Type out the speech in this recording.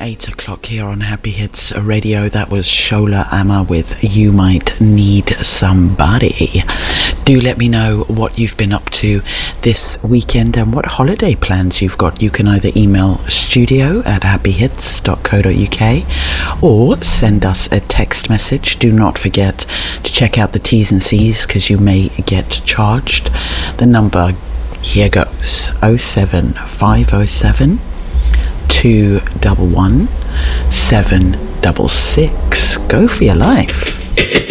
8 o'clock here on Happy Hits Radio. That was Shola Ama with You Might Need Somebody. Do let me know what you've been up to this weekend and what holiday plans you've got. You can either email studio@happyhits.co.uk or send us a text message. Do not forget to check out the T's and C's because you may get charged. The number, here goes, 07507 211 766. Go for your life.